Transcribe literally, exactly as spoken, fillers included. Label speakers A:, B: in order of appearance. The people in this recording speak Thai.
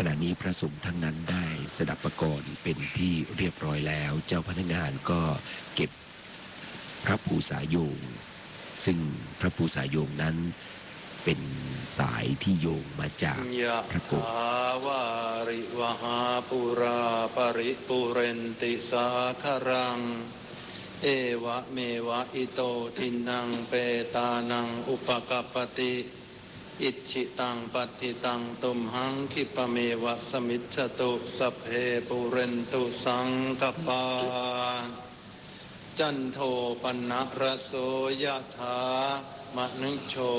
A: ขณะนี้พระสงฆ์ทั้งนั้นได้สดับประกรณ์เป็นที่เรียบร้อยแล้วเจ้าพนักงานก็เก็บพระภูษาโยงซึ่งพระภูษาโยงนั้นเป็นสายที่โยงมาจากพระโกศ
B: ยะถาวาริวหาปุราปริปุเรนติสาครังเอวะเมวะอิโตทินังเปตานังอุปกัปปติอิชิตังปัติตังตุมหังคิปะเมวะสมิจฉตุสัพเพปุเรนตุสังกปาจันโทปนะระโสยะถามณิโช